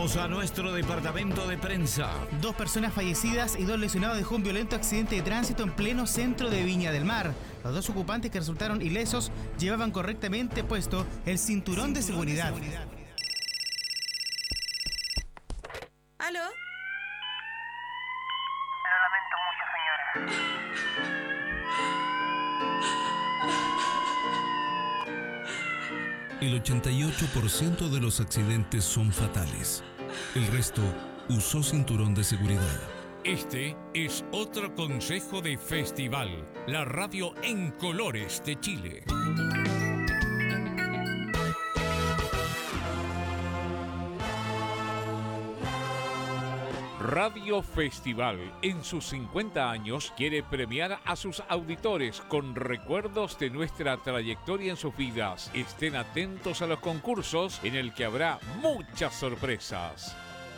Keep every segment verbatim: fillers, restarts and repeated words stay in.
Vamos a nuestro departamento de prensa. Dos personas fallecidas y dos lesionados dejó un violento accidente de tránsito en pleno centro de Viña del Mar. Los dos ocupantes que resultaron ilesos llevaban correctamente puesto el cinturón, cinturón de seguridad. De seguridad. ¿Aló? Lo lamento mucho, señora. El ochenta y ocho por ciento de los accidentes son fatales. El resto usó cinturón de seguridad. Este es otro consejo de Festival, la radio en colores de Chile. Radio Festival, en sus cincuenta años, quiere premiar a sus auditores con recuerdos de nuestra trayectoria en sus vidas. Estén atentos a los concursos, en el que habrá muchas sorpresas.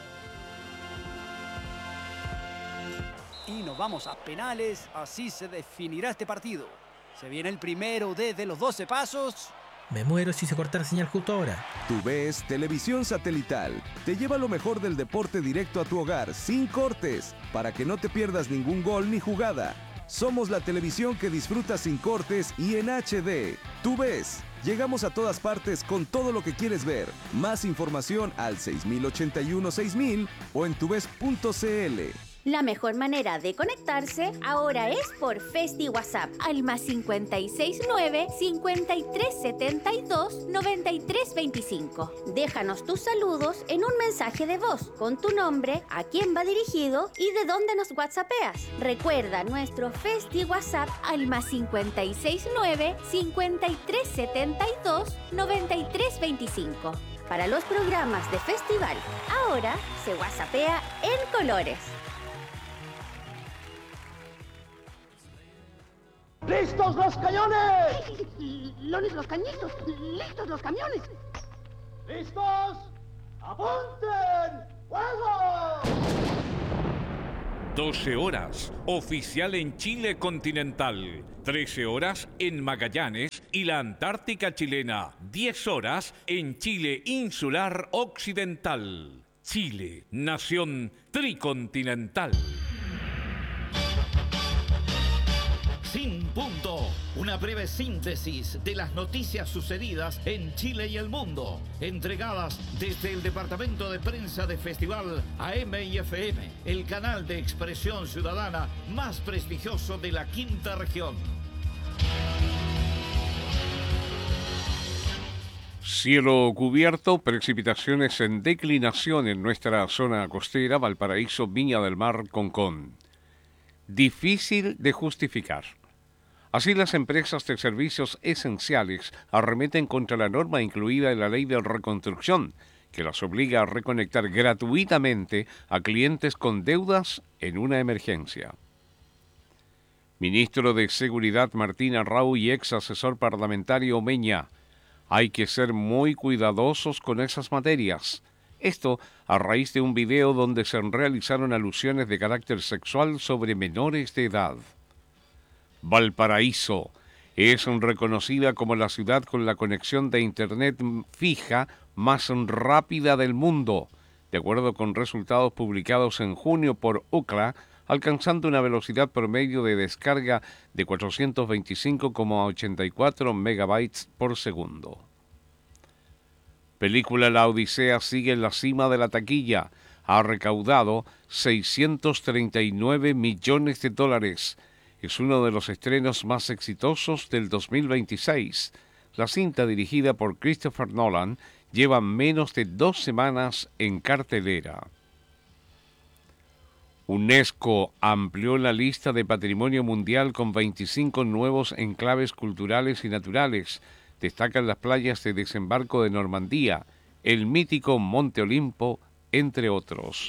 Y nos vamos a penales, así se definirá este partido. Se viene el primero desde los doce pasos. Me muero si se corta la señal justo ahora. TUVES Televisión Satelital te lleva lo mejor del deporte directo a tu hogar, sin cortes, para que no te pierdas ningún gol ni jugada. Somos la televisión que disfrutas sin cortes y en H D. TUVES. Llegamos a todas partes con todo lo que quieres ver. Más información al seis mil ochenta y uno seis mil o en tuves punto c l. La mejor manera de conectarse ahora es por Festi WhatsApp al más cincuenta y seis nueve, cincuenta y tres setenta y dos, noventa y tres veinticinco. Déjanos tus saludos en un mensaje de voz con tu nombre, a quién va dirigido y de dónde nos whatsappeas. Recuerda nuestro Festi WhatsApp al más cincuenta y seis nueve, cincuenta y tres setenta y dos, noventa y tres veinticinco. Para los programas de festival, ahora se whatsappea en colores. ¡Listos los cañones! ¡Lones los cañitos! ¡Listos los camiones! ¡Listos! ¡Apunten! ¡Fuego! doce horas, oficial en Chile continental. trece horas en Magallanes y la Antártica chilena. diez horas en Chile insular occidental. Chile, nación tricontinental. Sin punto, una breve síntesis de las noticias sucedidas en Chile y el mundo, entregadas desde el departamento de prensa de Festival A M y F M, el canal de expresión ciudadana más prestigioso de la quinta región. Cielo cubierto, precipitaciones en declinación en nuestra zona costera, Valparaíso, Viña del Mar, Concón. Difícil de justificar. Así, las empresas de servicios esenciales arremeten contra la norma incluida en la Ley de Reconstrucción, que las obliga a reconectar gratuitamente a clientes con deudas en una emergencia. Ministro de Seguridad Martín Arrau y ex asesor parlamentario Omeña: hay que ser muy cuidadosos con esas materias. Esto a raíz de un video donde se realizaron alusiones de carácter sexual sobre menores de edad. Valparaíso es reconocida como la ciudad con la conexión de internet fija más rápida del mundo, de acuerdo con resultados publicados en junio por Ookla, alcanzando una velocidad promedio de descarga de cuatrocientos veinticinco coma ochenta y cuatro megabytes por segundo. Película La Odisea sigue en la cima de la taquilla. Ha recaudado seiscientos treinta y nueve millones de dólares. Es uno de los estrenos más exitosos del dos mil veintiséis. La cinta, dirigida por Christopher Nolan, lleva menos de dos semanas en cartelera. UNESCO amplió la lista de patrimonio mundial con veinticinco nuevos enclaves culturales y naturales. Destacan las playas de desembarco de Normandía, el mítico Monte Olimpo, entre otros.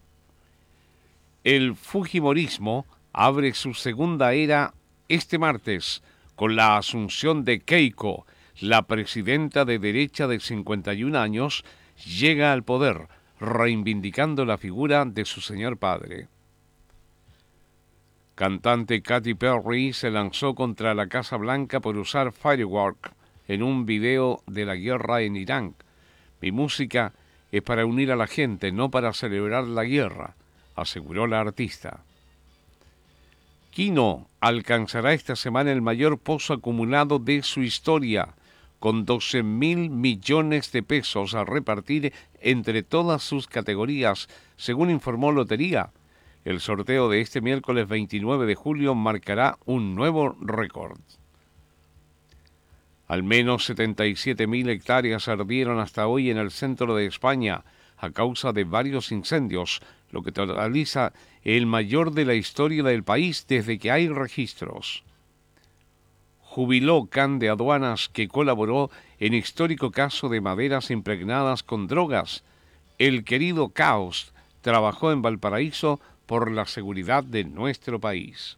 El fujimorismo abre su segunda era este martes con la asunción de Keiko. La presidenta de derecha de cincuenta y un años llega al poder, reivindicando la figura de su señor padre. Cantante Katy Perry se lanzó contra la Casa Blanca por usar firework en un video de la guerra en Irán. Mi música es para unir a la gente, no para celebrar la guerra, aseguró la artista. Quino alcanzará esta semana el mayor pozo acumulado de su historia, con doce mil millones de pesos a repartir entre todas sus categorías, según informó Lotería. El sorteo de este miércoles veintinueve de julio marcará un nuevo récord. Al menos setenta y siete mil hectáreas ardieron hasta hoy en el centro de España a causa de varios incendios, lo que totaliza el mayor de la historia del país desde que hay registros. Jubiló Can de Aduanas, que colaboró en histórico caso de maderas impregnadas con drogas. El querido Caos trabajó en Valparaíso por la seguridad de nuestro país.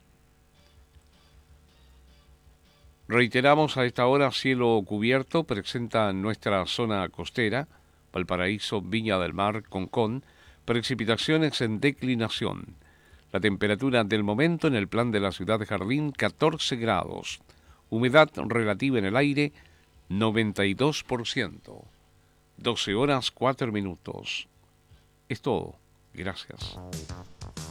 Reiteramos, a esta hora cielo cubierto, presenta nuestra zona costera, Valparaíso, Viña del Mar, Concón, precipitaciones en declinación. La temperatura del momento en el plan de la ciudad de Jardín, catorce grados. Humedad relativa en el aire, noventa y dos por ciento. doce horas, cuatro minutos. Es todo. Gracias.